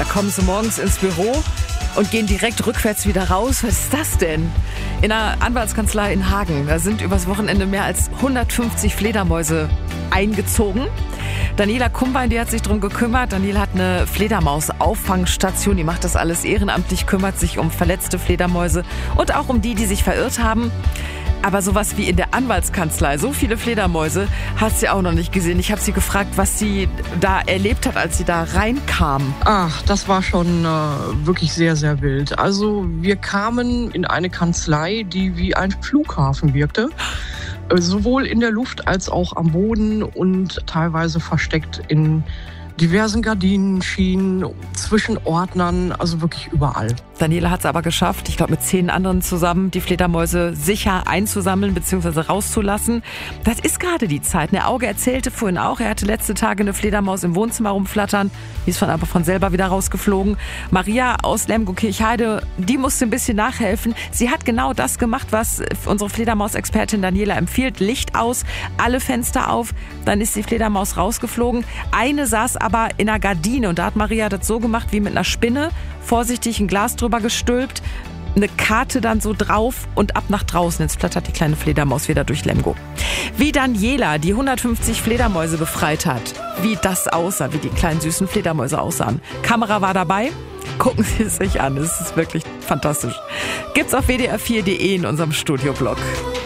kommen sie morgens ins Büro und gehen direkt rückwärts wieder raus. Was ist das denn? In einer Anwaltskanzlei in Hagen, da sind übers Wochenende mehr als 150 Fledermäuse eingezogen. Daniela Kumbein, die hat sich darum gekümmert. Daniela hat eine Fledermaus-Auffangstation, die macht das alles ehrenamtlich, kümmert sich um verletzte Fledermäuse und auch um die sich verirrt haben. Aber sowas wie in der Anwaltskanzlei, so viele Fledermäuse, hat sie auch noch nicht gesehen. Ich habe sie gefragt, was sie da erlebt hat, als sie da reinkam. Ach, das war schon wirklich sehr, sehr wild. Also wir kamen in eine Kanzlei, die wie ein Flughafen wirkte. Sowohl in der Luft als auch am Boden und teilweise versteckt in diversen Gardinen, Schienen, zwischen Ordnern, also wirklich überall. Daniela hat es aber geschafft, ich glaube mit 10 anderen zusammen, die Fledermäuse sicher einzusammeln bzw. rauszulassen. Das ist gerade die Zeit. Der Auge erzählte vorhin auch, er hatte letzte Tage eine Fledermaus im Wohnzimmer rumflattern, die ist aber von selber wieder rausgeflogen. Maria aus Lemgo-Kirchheide, die musste ein bisschen nachhelfen. Sie hat genau das gemacht, was unsere Fledermaus-Expertin Daniela empfiehlt. Licht aus, alle Fenster auf, dann ist die Fledermaus rausgeflogen. Eine saß aber in einer Gardine und da hat Maria das so gemacht wie mit einer Spinne, vorsichtig ein Glas drüber gestülpt, eine Karte dann so drauf und ab nach draußen. Jetzt flattert die kleine Fledermaus wieder durch Lemgo. Wie Daniela die 150 Fledermäuse befreit hat, wie das aussah, wie die kleinen süßen Fledermäuse aussahen. Kamera war dabei. Gucken Sie es sich an, es ist wirklich fantastisch. Gibt's auf wdr4.de in unserem Studioblog.